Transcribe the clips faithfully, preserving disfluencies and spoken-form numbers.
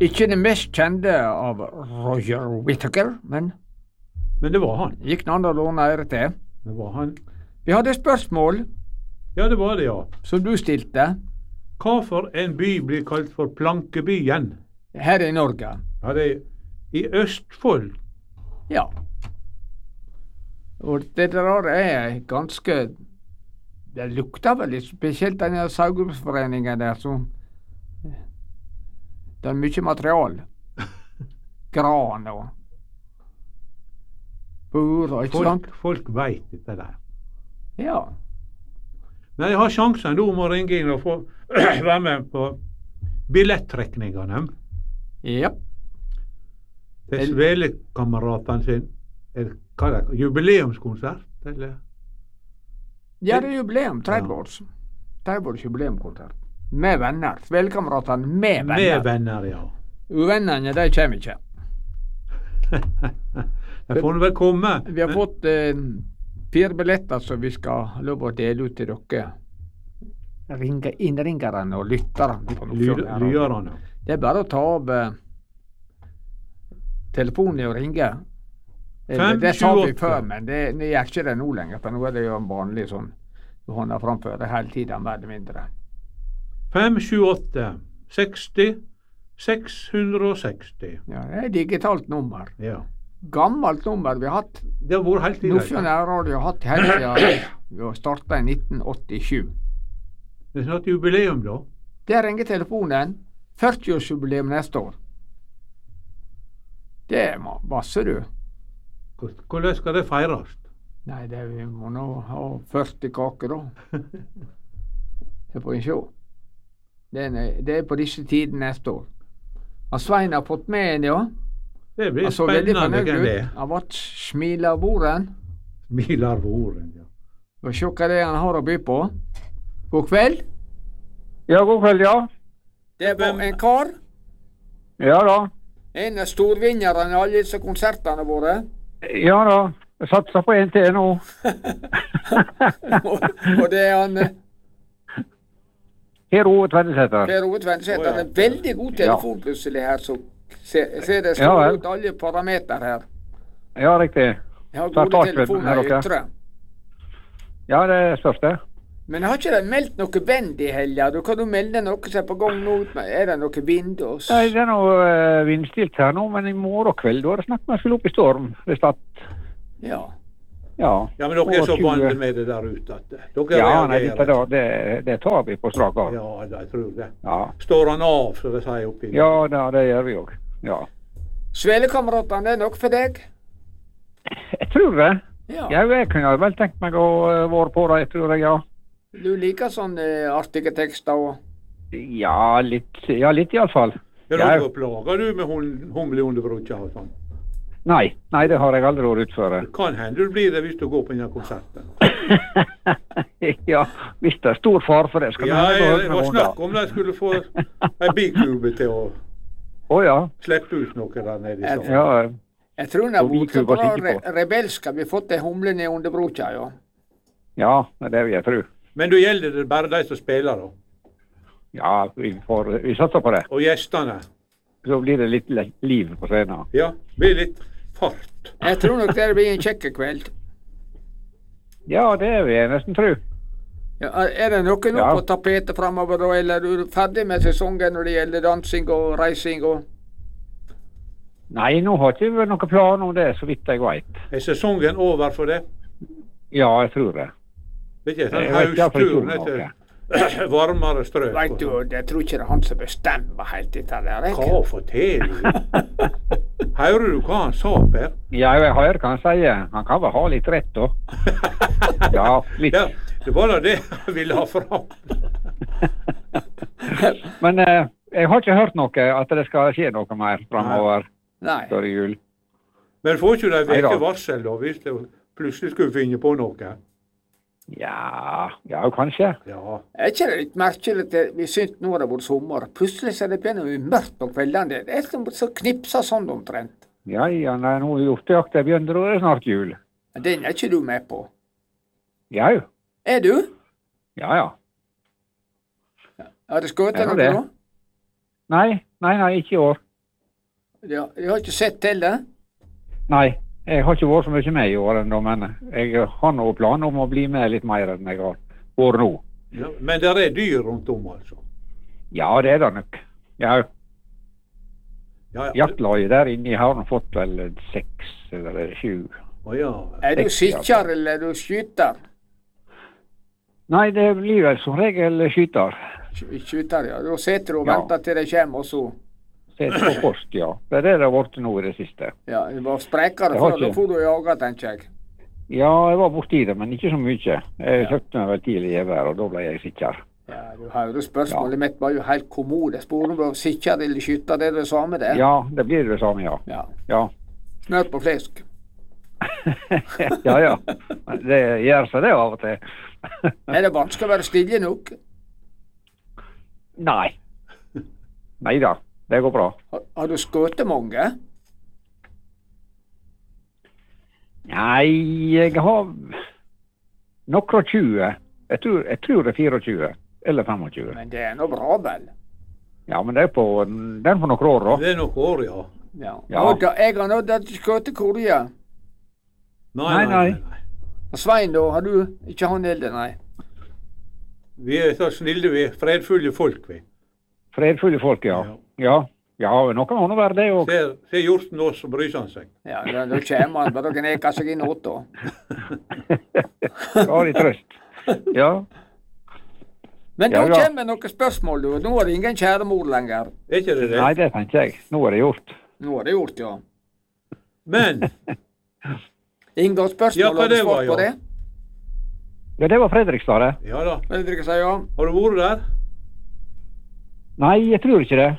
Ikke det mest kjente av Roger Whittaker, men Men det var han. gikk noen an å låne ære til. Det var han. Vi hadde spørsmål Ja, det var det, ja. som du stilte Hvorfor en by blir kalt for Plankebyen? her i Norge. Ja, det er i Østfold. Ja. Og det der er ganske Det lukter vel litt, spesielt denne Saugbrugsforeningen der, som det er mye material. Gran og bur og ikke sant? Folk, folk veit dette der. Ja. Men jeg har sjansen nå om å ringe inn og få være med på billettrekningene Ja. til Svele-kameratene sin. Er det- Hva er det? Jubileumskonsert, eller? Ja, det er jubileum. tretti års. tretti års jubileumskonsert. Med venner. Svellkameratene med venner. Med venner, ja. Uvennene, de kommer ikke. De får vel komme. Vi har fått eh, fire billetter som vi skal ha lov å dele ut til dere. Ringe, innringerne og lytterne. på noe Lyd- sånt her. Lyderne. Det er bare å ta av eh, telefonen og ringe. Eh, Fem, det sa sju, vi åtte. før, men det, det gjør ikke det nå lenger. For nå er det jo en vanlig sånn du hånda framfor det hele tiden, mer eller mindre. fem sju åtte seksti seks hundre og seksti. Ja, det er et digitalt nummer. Ja. Gammelt nummer vi har hatt. Det har vært helt i Nordfjord nærradio har hatt helt siden vi starta i nitten åttisju. Det er snart jubileum, da. Der ringer telefonen. førtiårsjubileum neste år. Det er ma- masse, du. Hvordan skal det feires? Nei, det vi må nå ha førti kaker, da. Det får vi se. Det er, det er på disse tider neste år. Han Svein har fått med en, ja. Det blir Han så veldig spennende fornøyd hvem det ut. er. Han ble smilervoren. Smiler våren, ja. Vi får se hva det er han har å by på. God kveld. Ja, god kveld, ja. Det var en kar. Ja da. En av storvinnerne i alle disse konsertene våre. Ja da. Jeg satser på en til nå. og, og det er han eh, Her Ove Tvennesæter. Per Ove Tvennesæter. Han er veldig god telefon plutselig her, så ser, ser det Ja, står vel. ut alle parameter her. Ja, riktig. Jeg har Så er gode startbønnen telefoner her, i dere. ytre. Ja, det spørs det. Men har ikke de meldt noe vind i helga? Du kan du melde noe som er på gang nå? Er det noe vind? Og s- Nei, det er noe uh, vindstilt her nå, men i morgen kveld da er det snakk om jeg skulle opp i storm. Hvis at, Ja. ja. Ja, men dere er så Og tjue vant med det der ute at eh, dere Ja, nei, reagerer. dette da, det, det tar vi på strak arm. Ja, jeg tror det. Ja. Står han av, så det sier oppi. Ja, da, det gjør vi òg. Ja. Svelekameratene, det er noe for deg? Jeg tror det. Ja. Ja, jeg kunne vel tenkt meg å uh, være på det, tror jeg, ja. Du liker sånne eh, artige tekster og Ja, litt, ja, litt iallfall. Ja, Ja. dere plager du med hum- humle under brukja og sånn. Nei, nei, det har jeg aldri vært ute for. Det kan hende du blir det hvis du går på denne konserten. Ja, hvis det er stor fare for det, skal Ja, vi jeg, høre det noe var om snakk det. om de skulle få ei bikube til å Å ja. slippe ut noe der nede i salen. Ja, Jeg tror den er Og vi borte kunne på bare re kikke rebelsk. Har vi fått ei humle ned under brokja, ja. ja, det vil jeg tro. Men da gjelder det bare de som spiller, da. Ja, vi, får, vi satser på det. Og gjestene. Så blir det litt le- liv på scenen. Ja, det blir litt fart. Jeg tror nok det blir en kjekk kveld. Ja, det vil jeg nesten tro. Ja, er det noe nå Ja. på tapetet framover, da, eller er du ferdig med sesongen når det gjelder dansing og reising og Nei, nå har ikke vi noen plan om det, så vidt jeg veit. Er sesongen over for det? Ja, jeg tror det. Det er ikke Jeg sånn vet ikke høsttur om ned til noe. varmere strøk. Veit du, jeg tror ikke det er han som bestemmer helt dette der. jeg. Hva forteller du? Hører du hva han sa, Per? Ja, jeg hører hva han sier. Han kan vel ha litt rett, da. Ja, litt. Ja, det var da det jeg ville ha fram. Men eh, jeg har ikke hørt noe at det skal skje noe mer framover Nei. før jul. Men får ikke de Nei da. veke varsel da, hvis det plutselig skulle finne på noe? Ja, ja, kanskje. Ja. Er ikke det litt merkelig at vi syns nå har det vært sommer, plutselig så er det begynner å bli mørkt på kveldene. Det er som så knipsa sånn omtrent. Ja, ja, nei, nå er hjortejakta begynt, og det er snart jul. Men den er ikke du med på. Ja, jo. Er du? Ja, ja. Har det skutt Er noe det? da? Nei, nei, nei, ikke i år. Jeg, jeg har ikke sett til det. Nei, jeg har ikke vært så mye med i år ennå, men jeg har nå planer om å bli med litt mer enn jeg har vært nå. Ja, men det er dyr rundt om, altså? Ja, det er det nok. Ja, Ja, ja. jaktlaget der inne har nå fått vel seks eller sju. Å, ja. Er du Seks, sikker, eller er du skyter? Nei, det blir vel som regel skyter. Sky- Skyter, ja. Da sitter du og Ja. venter til de kommer, og så Sett på post, ja. Det er det det har vært nå i det siste. Ja, det var sprekere Jeg har før. Da ikke- får du jaga, tenker jeg. Ja, jeg var borti det, men ikke så mye. Jeg Ja. kjøpte meg vel tidlig gevær, og da ble jeg sikker. Ja, du hører spørsmålet mitt var jo helt kommode. Jeg spurte om du var sikker eller skytter, det er det samme det? Ja, det blir det samme, ja. Ja. Ja, Smør på flesk. ja. ja. Det gjør seg det av og til. Er det vanskelig å være stille nok? Nei. Nei da, det går bra. Har, har du skutt mange? Nei, jeg har noen og tjue. Jeg tror, jeg tror det er fireogtjue eller femogtjue. Men det er nå bra, vel? Ja, men det er på, det er på noen år, da. Det er noen år, ja. Ja. Ja. Nå, da, jeg har nådd at du skutt korje. Nei, Nei, nei. Og Svein, da? Har du ikke han elde, nei? Vi er så snille, vi er fredfulle folk, vi. Fredfulle folk, ja. Ja, ja noen må nå være det òg. Ser, ser hjorten oss, så bryr han seg. Ja, da, da kommer han bare å gneke seg inn åt, da. Ja, litt trøst. Ja. Men Ja, da ja. kommer noen spørsmål, du. Nå er det ingen kjæremor lenger. Er ikke det det? Nei, det tenker jeg. Nå er det gjort. Nå er det gjort, ja. Men Ingen spørsmål Ja, hva har du det var, svart på ja. det? Ja, det var Fredrikstad, det. ja da. Fredrik sier ja. Har du vært der? Nei, jeg tror ikke det.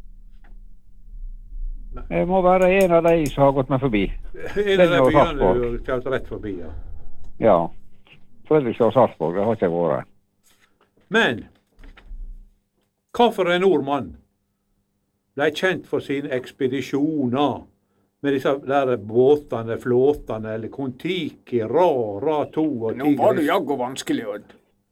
Jeg må være en av de som har gått meg forbi. En av de Den var byene Sarpsborg. du har kjørt rett forbi, ja. Ja. Fredrikstad og Sarpsborg, det har ikke jeg vært. Men hvorfor en nordmann ble kjent for sine ekspedisjoner med disse der båtene, flåtene, eller Kon-Tiki, Ra, Ra to og Nå var det Tigris? jaggu vanskelig, Odd.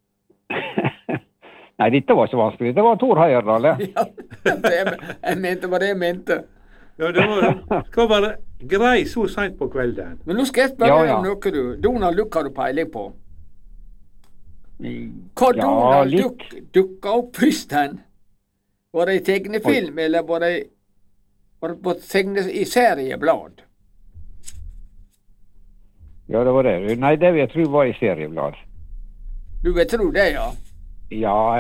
Nei, dette var ikke vanskelig. Det var Tor Heyerdahl, det. Ja, det jeg mente hva det jeg mente. Ja, det var, skal være grei så seint på kvelden. Men nå skal jeg spørre Ja, deg ja. om noe, du. Donald Duck har du peiling på. Hva Ja, Donald litt. Duck dukka opp først hen? Var det i tegnefilm, eller var det, var det på tegne, i serieblad? Ja, det var det. Nei, det vil jeg tro var i serieblad. Du vil tro det, ja? Ja,